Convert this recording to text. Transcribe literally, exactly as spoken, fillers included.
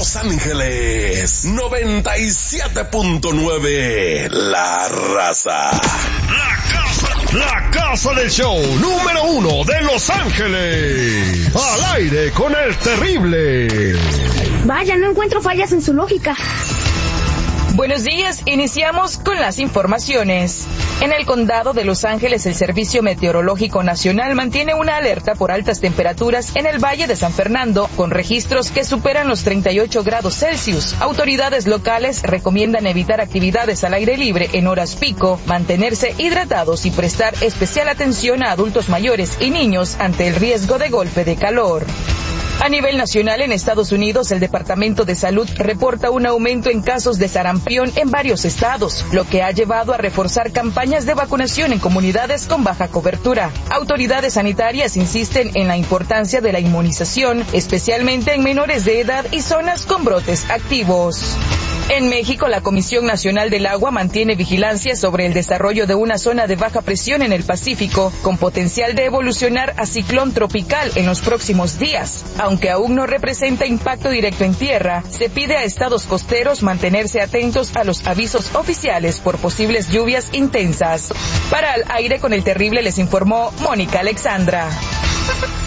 Los Ángeles, noventa y siete punto nueve, La Raza. La casa, la casa del show número uno de Los Ángeles. Al aire con el terrible. Vaya, no encuentro fallas en su lógica. Buenos días, iniciamos con las informaciones. En el condado de Los Ángeles, el Servicio Meteorológico Nacional mantiene una alerta por altas temperaturas en el Valle de San Fernando, con registros que superan los treinta y ocho grados Celsius. Autoridades locales recomiendan evitar actividades al aire libre en horas pico, mantenerse hidratados y prestar especial atención a adultos mayores y niños ante el riesgo de golpe de calor. A nivel nacional, en Estados Unidos, el Departamento de Salud reporta un aumento en casos de sarampión en varios estados, lo que ha llevado a reforzar campañas de vacunación en comunidades con baja cobertura. Autoridades sanitarias insisten en la importancia de la inmunización, especialmente en menores de edad y zonas con brotes activos. En México, la Comisión Nacional del Agua mantiene vigilancia sobre el desarrollo de una zona de baja presión en el Pacífico, con potencial de evolucionar a ciclón tropical en los próximos días. Aunque aún no representa impacto directo en tierra, se pide a estados costeros mantenerse atentos a los avisos oficiales por posibles lluvias intensas. Para Al Aire con el Terrible les informó Mónica Alexandra.